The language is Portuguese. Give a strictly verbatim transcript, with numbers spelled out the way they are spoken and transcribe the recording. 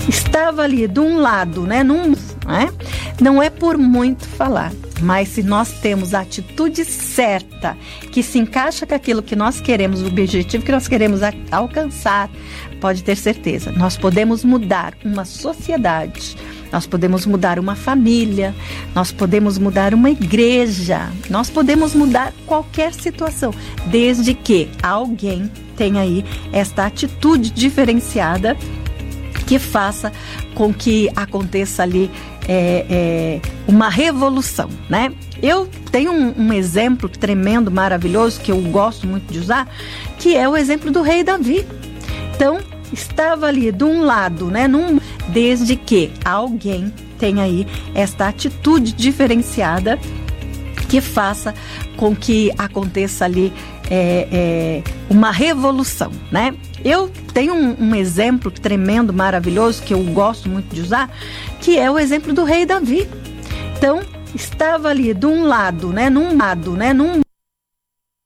estava ali de um lado, né? Num, né? Não é por muito falar, mas se nós temos a atitude certa, que se encaixa com aquilo que nós queremos, o objetivo que nós queremos a- alcançar, pode ter certeza, nós podemos mudar uma sociedade, nós podemos mudar uma família, nós podemos mudar uma igreja, nós podemos mudar qualquer situação, desde que alguém tenha aí esta atitude diferenciada que faça com que aconteça ali é, é, uma revolução, né? Eu tenho um, um exemplo tremendo, maravilhoso, que eu gosto muito de usar, que é o exemplo do rei Davi. Então, estava ali de um lado, né? Num, desde que alguém tenha aí esta atitude diferenciada que faça com que aconteça ali é, é, uma revolução, né? Eu tenho um, um exemplo tremendo, maravilhoso, que eu gosto muito de usar, que é o exemplo do rei Davi. Então, estava ali de um lado, né? Num lado, né? Num